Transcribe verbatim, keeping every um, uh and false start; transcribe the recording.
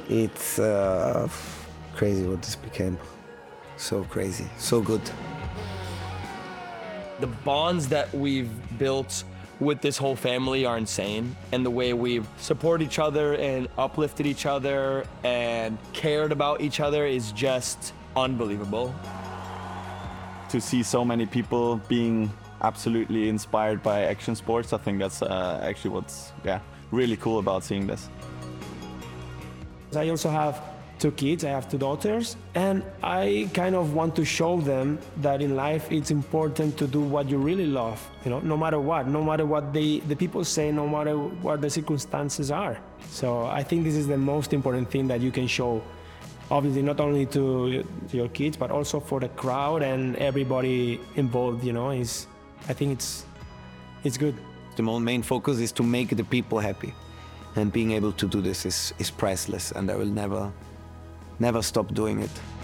It's uh, crazy what this became. So crazy, so good. The bonds that we've built with this whole family are insane, and the way we've supported each other and uplifted each other and cared about each other is just unbelievable. To see so many people being absolutely inspired by action sports, I think that's uh, actually what's yeah really cool about seeing this. I also have two kids, I have two daughters, and I kind of want to show them that in life it's important to do what you really love, you know, no matter what, no matter what they, the people say, no matter what the circumstances are. So I think this is the most important thing that you can show, obviously not only to, to your kids, but also for the crowd and everybody involved, you know, is, I think it's, it's good. The main focus is to make the people happy. And being able to do this is, is priceless, and I will never, never stop doing it.